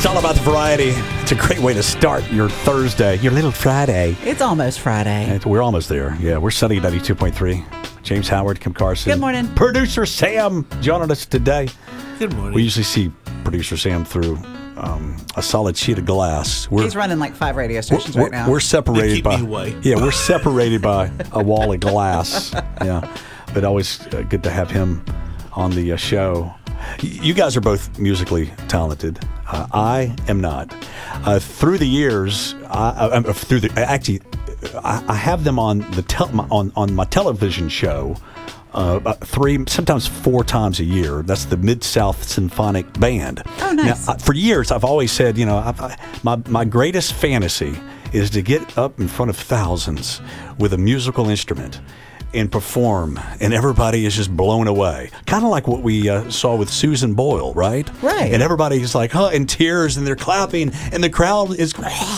It's all about the variety. It's a great way to start your Thursday, your little Friday. It's almost Friday. And we're almost there. Yeah, we're Sunny 92.3. James Howard, Kim Carson. Good morning. Producer Sam joining us today. Good morning. We usually see Producer Sam through a solid sheet of glass. He's running like 5 radio stations right now. We're separated keep by me away. Yeah, we're separated by a wall of glass. Yeah, but always good to have him on the show. You guys are both musically talented. I am not. Through the years, I have them on the on my television show 3, sometimes 4 times a year. That's the Mid-South Symphonic Band. Oh, nice. Now, for years, I've always said, my greatest fantasy is to get up in front of thousands with a musical instrument and perform, and everybody is just blown away. Kind of like what we saw with Susan Boyle, right? Right. And everybody's like, in tears, and they're clapping, and the crowd is...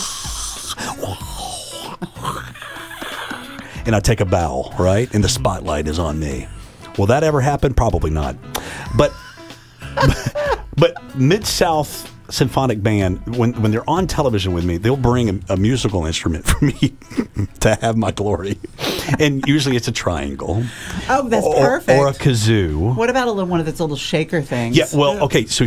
And I take a bow, right? And the spotlight is on me. Will that ever happen? Probably not. But Mid-South Symphonic Band, when they're on television with me, they'll bring a musical instrument for me to have my glory. And usually it's a triangle. Oh, that's perfect. Or a kazoo. What about one of those little shaker things? Yeah, well, okay, so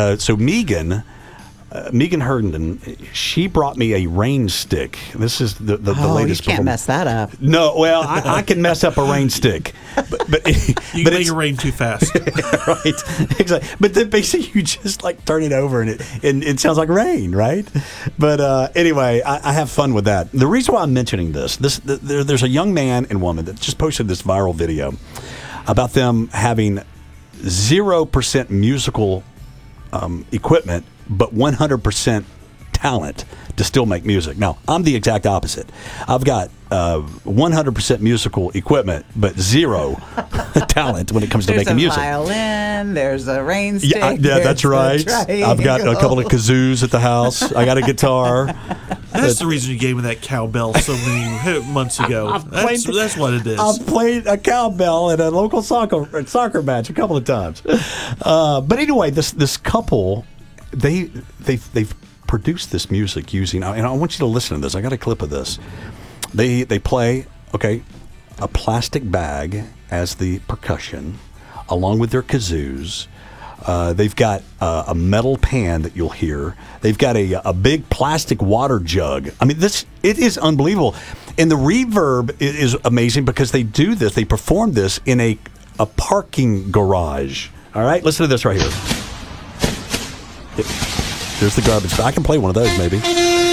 Megan Herndon, she brought me a rain stick. This is the latest. You can't mess that up. No, well, I can mess up a rain stick, but you can make it rain too fast. Right, exactly. But then basically you just like turn it over and it sounds like rain, right? But anyway, I have fun with that. The reason why I'm mentioning there's a young man and woman that just posted this viral video about them having 0% musical equipment, but 100% talent to still make music. Now, I'm the exact opposite. I've got 100% musical equipment, but 0 talent when it comes to making music. There's a violin, there's a rain stick. Yeah, that's right. I've got a couple of kazoos at the house. I got a guitar. That's the reason you gave me that cowbell so many months ago. That's what it is. I've played a cowbell at a local soccer match a couple of times. But anyway, this couple, they've produced this music using, and I want you to listen to this. I got a clip of this. They play a plastic bag as the percussion, along with their kazoos. They've got a metal pan that you'll hear. They've got a big plastic water jug. I mean, it is unbelievable. And the reverb is amazing because they perform this in a parking garage. All right, listen to this right here. There's the garbage. I can play one of those maybe.